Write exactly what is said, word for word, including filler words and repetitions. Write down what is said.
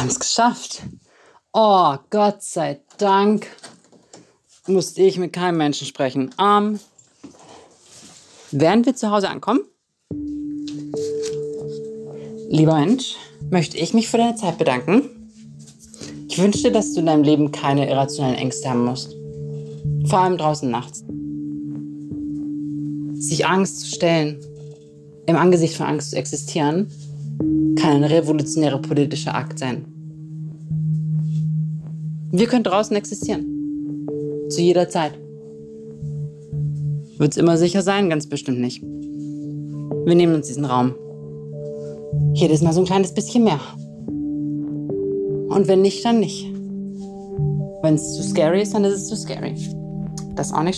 haben es geschafft. Oh, Gott sei Dank musste ich mit keinem Menschen sprechen. Ähm, während wir zu Hause ankommen, lieber Mensch, möchte ich mich für deine Zeit bedanken. Ich wünsche dir, dass du in deinem Leben keine irrationalen Ängste haben musst. Vor allem draußen nachts. Sich Angst zu stellen, im Angesicht von Angst zu existieren, kann ein revolutionärer politischer Akt sein. Wir können draußen existieren. Zu jeder Zeit. Wird es immer sicher sein? Ganz bestimmt nicht. Wir nehmen uns diesen Raum. Jedes Mal so ein kleines bisschen mehr. Und wenn nicht, dann nicht. Wenn es zu scary ist, dann ist es zu scary. Das ist auch nicht